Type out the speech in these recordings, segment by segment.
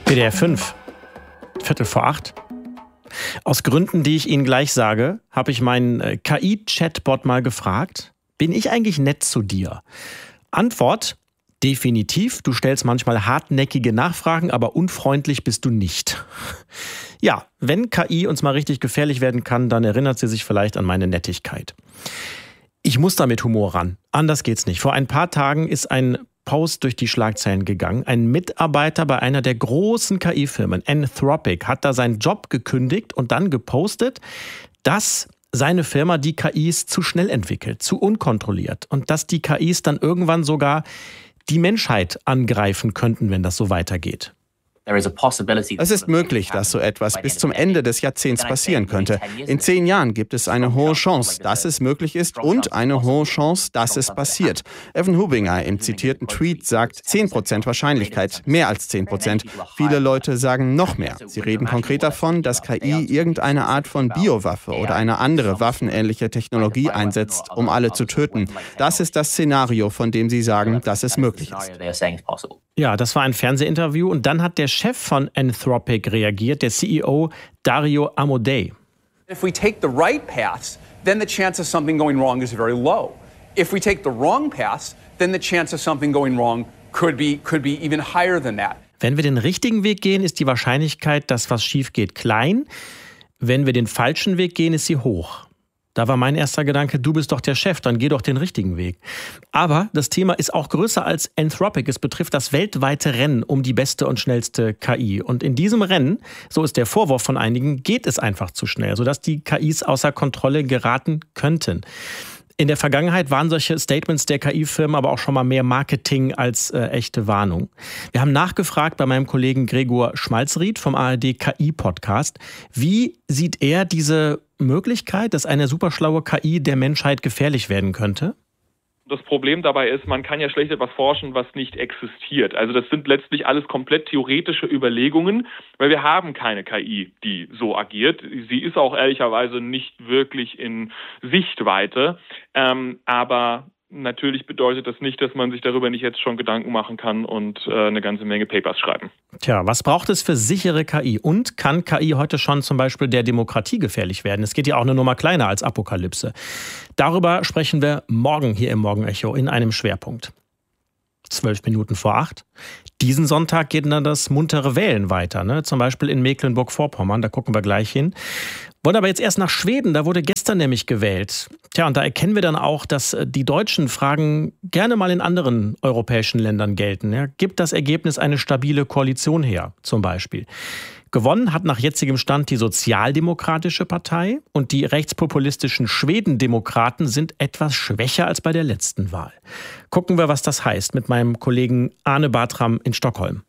WDR 5, 7:45. Aus Gründen, die ich Ihnen gleich sage, habe ich meinen KI-Chatbot mal gefragt, bin ich eigentlich nett zu dir? Antwort: definitiv, du stellst manchmal hartnäckige Nachfragen, aber unfreundlich bist du nicht. Ja, wenn KI uns mal richtig gefährlich werden kann, dann erinnert sie sich vielleicht an meine Nettigkeit. Ich muss da mit Humor ran. Anders geht's nicht. Vor ein paar Tagen ist ein Post durch die Schlagzeilen gegangen. Ein Mitarbeiter bei einer der großen KI-Firmen, Anthropic, hat da seinen Job gekündigt und dann gepostet, dass seine Firma die KIs zu schnell entwickelt, zu unkontrolliert und dass die KIs dann irgendwann sogar die Menschheit angreifen könnten, wenn das so weitergeht. Es ist möglich, dass so etwas bis zum Ende des Jahrzehnts passieren könnte. In 10 Jahren gibt es eine hohe Chance, dass es möglich ist und eine hohe Chance, dass es passiert. Evan Hubinger im zitierten Tweet sagt 10% Wahrscheinlichkeit, mehr als 10%. Viele Leute sagen noch mehr. Sie reden konkret davon, dass KI irgendeine Art von Biowaffe oder eine andere waffenähnliche Technologie einsetzt, um alle zu töten. Das ist das Szenario, von dem sie sagen, dass es möglich ist. Ja, das war ein Fernsehinterview und dann hat der Chef von Anthropic reagiert, der CEO Dario Amodei. If we take the right paths, then the chance of something going wrong is very low. If we take the wrong paths, then the chance of something going wrong could be even higher than that. Wenn wir den richtigen Weg gehen, ist die Wahrscheinlichkeit, dass was schief geht, klein. Wenn wir den falschen Weg gehen, ist sie hoch. Da war mein erster Gedanke, du bist doch der Chef, dann geh doch den richtigen Weg. Aber das Thema ist auch größer als Anthropic. Es betrifft das weltweite Rennen um die beste und schnellste KI. Und in diesem Rennen, so ist der Vorwurf von einigen, geht es einfach zu schnell, sodass die KIs außer Kontrolle geraten könnten. In der Vergangenheit waren solche Statements der KI-Firmen aber auch schon mal mehr Marketing als echte Warnung. Wir haben nachgefragt bei meinem Kollegen Gregor Schmalzried vom ARD KI-Podcast. Wie sieht er diese Möglichkeit, dass eine superschlaue KI der Menschheit gefährlich werden könnte? Das Problem dabei ist, man kann ja schlecht etwas forschen, was nicht existiert. Also das sind letztlich alles komplett theoretische Überlegungen, weil wir haben keine KI, die so agiert. Sie ist auch ehrlicherweise nicht wirklich in Sichtweite, aber natürlich bedeutet das nicht, dass man sich darüber nicht jetzt schon Gedanken machen kann und eine ganze Menge Papers schreiben. Tja, was braucht es für sichere KI? Und kann KI heute schon zum Beispiel der Demokratie gefährlich werden? Es geht ja auch eine Nummer kleiner als Apokalypse. Darüber sprechen wir morgen hier im Morgenecho in einem Schwerpunkt. 7:12. Diesen Sonntag geht dann das muntere Wählen weiter, ne? Zum Beispiel in Mecklenburg-Vorpommern, da gucken wir gleich hin. Wollen aber jetzt erst nach Schweden, da wurde gestern nämlich gewählt. Tja, und da erkennen wir dann auch, dass die deutschen Fragen gerne mal in anderen europäischen Ländern gelten. Ja, gibt das Ergebnis eine stabile Koalition her, zum Beispiel? Gewonnen hat nach jetzigem Stand die Sozialdemokratische Partei und die rechtspopulistischen Schwedendemokraten sind etwas schwächer als bei der letzten Wahl. Gucken wir, was das heißt, mit meinem Kollegen Arne Bartram in Stockholm.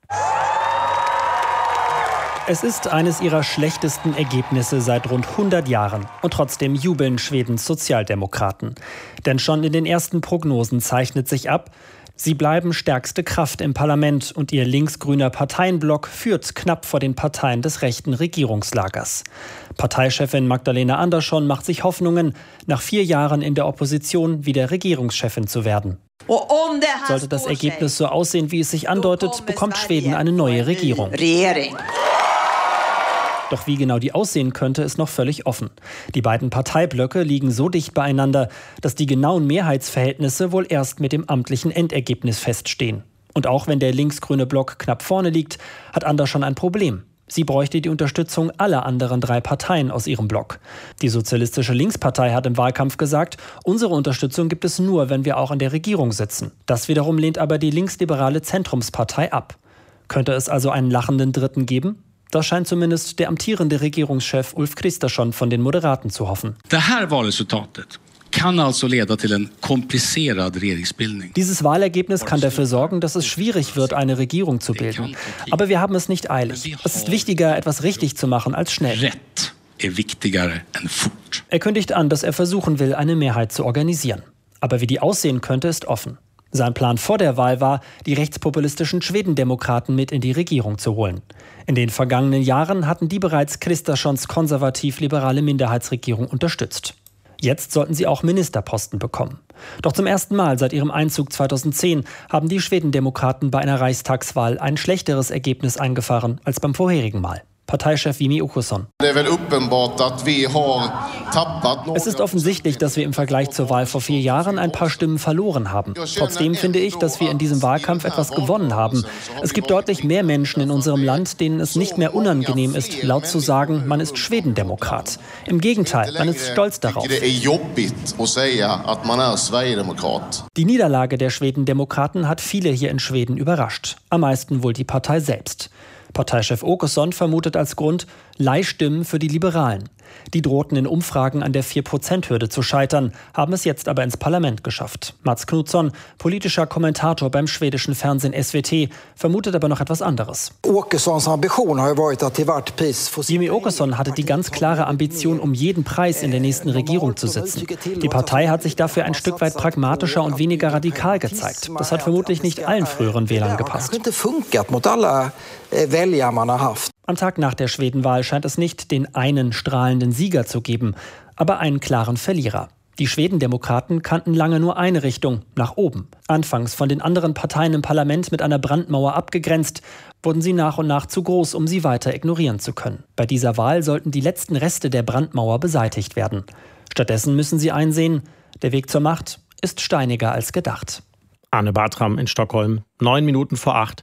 Es ist eines ihrer schlechtesten Ergebnisse seit rund 100 Jahren. Und trotzdem jubeln Schwedens Sozialdemokraten. Denn schon in den ersten Prognosen zeichnet sich ab, sie bleiben stärkste Kraft im Parlament und ihr linksgrüner Parteienblock führt knapp vor den Parteien des rechten Regierungslagers. Parteichefin Magdalena Andersson macht sich Hoffnungen, nach 4 Jahren in der Opposition wieder Regierungschefin zu werden. Sollte das Ergebnis so aussehen, wie es sich andeutet, bekommt Schweden eine neue Regierung. Doch wie genau die aussehen könnte, ist noch völlig offen. Die beiden Parteiblöcke liegen so dicht beieinander, dass die genauen Mehrheitsverhältnisse wohl erst mit dem amtlichen Endergebnis feststehen. Und auch wenn der linksgrüne Block knapp vorne liegt, hat Andersson ein Problem. Sie bräuchte die Unterstützung aller anderen 3 Parteien aus ihrem Block. Die Sozialistische Linkspartei hat im Wahlkampf gesagt, unsere Unterstützung gibt es nur, wenn wir auch in der Regierung sitzen. Das wiederum lehnt aber die linksliberale Zentrumspartei ab. Könnte es also einen lachenden Dritten geben? Das scheint zumindest der amtierende Regierungschef Ulf Kristersson von den Moderaten zu hoffen. Dieses Wahlergebnis kann dafür sorgen, dass es schwierig wird, eine Regierung zu bilden. Aber wir haben es nicht eilig. Es ist wichtiger, etwas richtig zu machen, als schnell. Er kündigt an, dass er versuchen will, eine Mehrheit zu organisieren. Aber wie die aussehen könnte, ist offen. Sein Plan vor der Wahl war, die rechtspopulistischen Schwedendemokraten mit in die Regierung zu holen. In den vergangenen Jahren hatten die bereits Kristerssons konservativ-liberale Minderheitsregierung unterstützt. Jetzt sollten sie auch Ministerposten bekommen. Doch zum ersten Mal seit ihrem Einzug 2010 haben die Schwedendemokraten bei einer Reichstagswahl ein schlechteres Ergebnis eingefahren als beim vorherigen Mal. Parteichef Jimmie Åkesson. Es ist offensichtlich, dass wir im Vergleich zur Wahl vor 4 Jahren ein paar Stimmen verloren haben. Trotzdem finde ich, dass wir in diesem Wahlkampf etwas gewonnen haben. Es gibt deutlich mehr Menschen in unserem Land, denen es nicht mehr unangenehm ist, laut zu sagen, man ist Schwedendemokrat. Im Gegenteil, man ist stolz darauf. Die Niederlage der Schwedendemokraten hat viele hier in Schweden überrascht. Am meisten wohl die Partei selbst. Parteichef Åkesson vermutet als Grund Leihstimmen für die Liberalen. Die drohten in Umfragen an der 4%-Hürde zu scheitern, haben es jetzt aber ins Parlament geschafft. Mats Knutsson, politischer Kommentator beim schwedischen Fernsehen SVT, vermutet aber noch etwas anderes. Jimmie Åkesson hatte die ganz klare Ambition, um jeden Preis in der nächsten Regierung zu sitzen. Die Partei hat sich dafür ein Stück weit pragmatischer und weniger radikal gezeigt. Das hat vermutlich nicht allen früheren Wählern gepasst. Am Tag nach der Schwedenwahl scheint es nicht den einen strahlenden Sieger zu geben, aber einen klaren Verlierer. Die Schwedendemokraten kannten lange nur eine Richtung, nach oben. Anfangs von den anderen Parteien im Parlament mit einer Brandmauer abgegrenzt, wurden sie nach und nach zu groß, um sie weiter ignorieren zu können. Bei dieser Wahl sollten die letzten Reste der Brandmauer beseitigt werden. Stattdessen müssen sie einsehen, der Weg zur Macht ist steiniger als gedacht. Arne Bartram in Stockholm, 9 Minuten vor 8.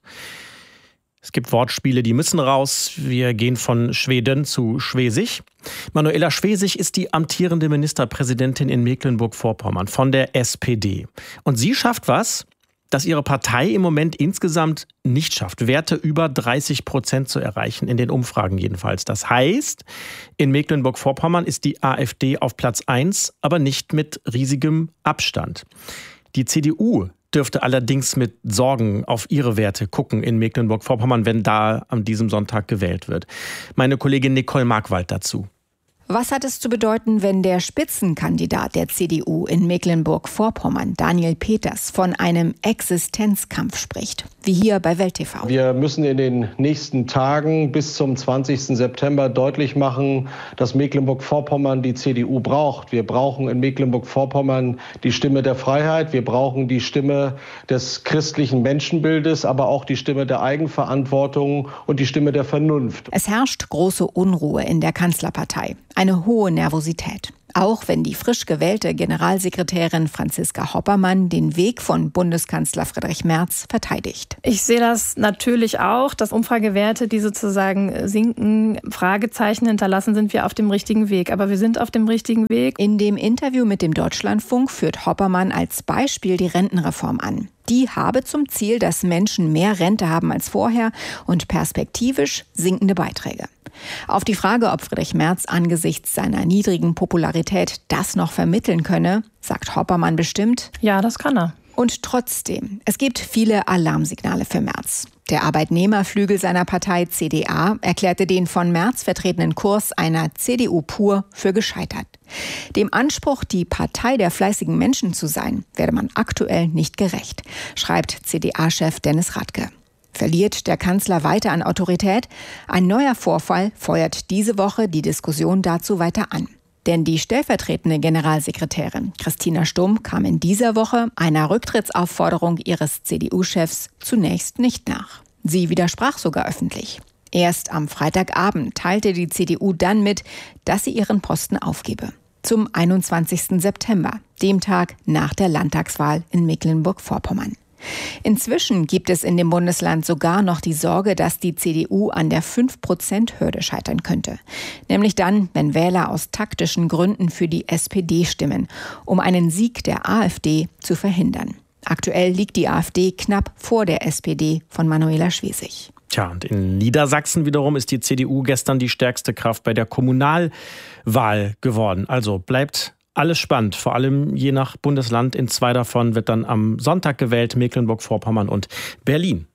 Es gibt Wortspiele, die müssen raus. Wir gehen von Schweden zu Schwesig. Manuela Schwesig ist die amtierende Ministerpräsidentin in Mecklenburg-Vorpommern von der SPD. Und sie schafft was, das ihre Partei im Moment insgesamt nicht schafft. Werte über 30% zu erreichen, in den Umfragen jedenfalls. Das heißt, in Mecklenburg-Vorpommern ist die AfD auf Platz 1, aber nicht mit riesigem Abstand. Die CDU dürfte allerdings mit Sorgen auf ihre Werte gucken in Mecklenburg-Vorpommern, wenn da an diesem Sonntag gewählt wird. Meine Kollegin Nicole Markwald dazu. Was hat es zu bedeuten, wenn der Spitzenkandidat der CDU in Mecklenburg-Vorpommern, Daniel Peters, von einem Existenzkampf spricht? Wie hier bei Welt TV. Wir müssen in den nächsten Tagen bis zum 20. September deutlich machen, dass Mecklenburg-Vorpommern die CDU braucht. Wir brauchen in Mecklenburg-Vorpommern die Stimme der Freiheit. Wir brauchen die Stimme des christlichen Menschenbildes, aber auch die Stimme der Eigenverantwortung und die Stimme der Vernunft. Es herrscht große Unruhe in der Kanzlerpartei. Eine hohe Nervosität. Auch wenn die frisch gewählte Generalsekretärin Franziska Hoppermann den Weg von Bundeskanzler Friedrich Merz verteidigt. Ich sehe das natürlich auch, dass Umfragewerte, die sozusagen sinken, Fragezeichen hinterlassen, sind wir auf dem richtigen Weg. Aber wir sind auf dem richtigen Weg. In dem Interview mit dem Deutschlandfunk führt Hoppermann als Beispiel die Rentenreform an. Die habe zum Ziel, dass Menschen mehr Rente haben als vorher und perspektivisch sinkende Beiträge. Auf die Frage, ob Friedrich Merz angesichts seiner niedrigen Popularität das noch vermitteln könne, sagt Hoppermann bestimmt: Ja, das kann er. Und trotzdem, es gibt viele Alarmsignale für Merz. Der Arbeitnehmerflügel seiner Partei CDA erklärte den von Merz vertretenen Kurs einer CDU pur für gescheitert. Dem Anspruch, die Partei der fleißigen Menschen zu sein, werde man aktuell nicht gerecht, schreibt CDA-Chef Dennis Radke. Verliert der Kanzler weiter an Autorität? Ein neuer Vorfall feuert diese Woche die Diskussion dazu weiter an. Denn die stellvertretende Generalsekretärin Christina Stumm kam in dieser Woche einer Rücktrittsaufforderung ihres CDU-Chefs zunächst nicht nach. Sie widersprach sogar öffentlich. Erst am Freitagabend teilte die CDU dann mit, dass sie ihren Posten aufgebe. Zum 21. September, dem Tag nach der Landtagswahl in Mecklenburg-Vorpommern. Inzwischen gibt es in dem Bundesland sogar noch die Sorge, dass die CDU an der 5%-Hürde scheitern könnte. Nämlich dann, wenn Wähler aus taktischen Gründen für die SPD stimmen, um einen Sieg der AfD zu verhindern. Aktuell liegt die AfD knapp vor der SPD von Manuela Schwesig. Tja, und in Niedersachsen wiederum ist die CDU gestern die stärkste Kraft bei der Kommunalwahl geworden. Also bleibt alles spannend, vor allem je nach Bundesland. In 2 davon wird dann am Sonntag gewählt, Mecklenburg-Vorpommern und Berlin.